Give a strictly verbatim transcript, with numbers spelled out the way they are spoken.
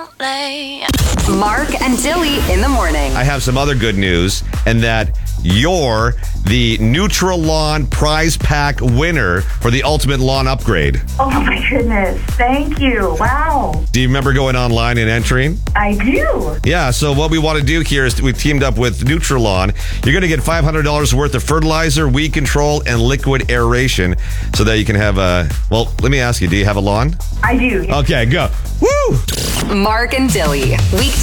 Mark and Dilly in the morning. I have some other good news, and that you're the Neutral Lawn prize pack winner for the Ultimate Lawn Upgrade. Oh my goodness. Thank you. Wow. Do you remember going online and entering? I do. Yeah, so what we want to do here is we've teamed up with Neutral Lawn. You're going to get five hundred dollars worth of fertilizer, weed control, and liquid aeration so that you can have a... Well, let me ask you, do you have a lawn? I do. Okay, go. Woo! Mark and Dilly. Weekday